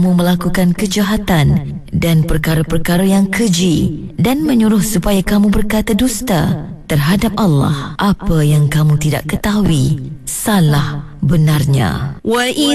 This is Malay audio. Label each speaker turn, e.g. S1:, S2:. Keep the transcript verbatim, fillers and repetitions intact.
S1: kamu melakukan kejahatan dan perkara-perkara yang keji dan menyuruh supaya kamu berkata dusta terhadap Allah, apa yang kamu tidak ketahui salah benarnya. Wa